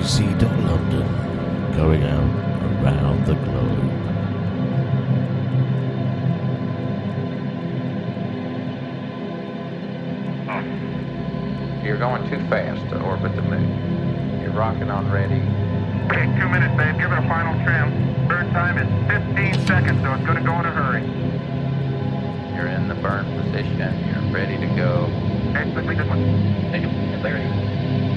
BBC.London, going out around the globe. You're going too fast to orbit the moon. You're rocking on ready. Okay, 2 minutes, babe. Give it a final trim. Burn time is 15 seconds, so it's going to go in a hurry. You're in the burn position. You're ready to go. Okay, quickly, this one. Take it, Larry.